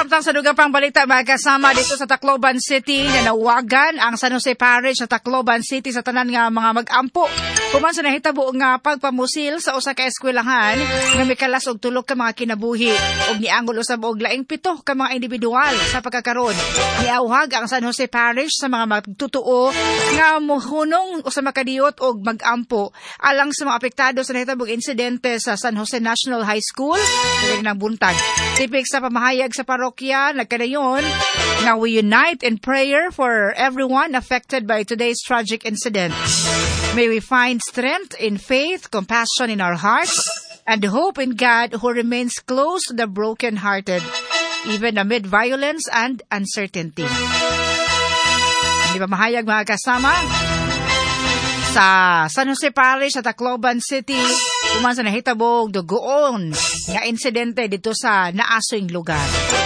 Samtang sa dugang pang balita, mga kasama dito sa Tacloban City na nawagan ang San Jose Parish sa Tacloban City sa tanan nga mga mag-ampo. Kuman sa nahitabo nga pagpamusil sa usa ka eskwelahan nga mikalas og tulog ka mga kinabuhi ug niangol usab og laing 7 ka mga individual sa pagkakaron. Niauhag ang San Jose Parish sa mga magtutuo nga mohunong usa makadiyot og mag-ampo alang sa mga apektado sa nahitabog insidente sa San Jose National High School sa buntag. Tipik sa pamahayag sa parokya, nagkadayon nga we unite in prayer for everyone affected by today's tragic incident. May we find strength in faith, compassion in our hearts, and hope in God who remains close to the broken-hearted, even amid violence and uncertainty. Hindi ba mahayag mga kasama? Sa San Jose Parish sa Tacloban City, kuman sa nahitabog dugoon nga insidente dito sa naasoing lugar.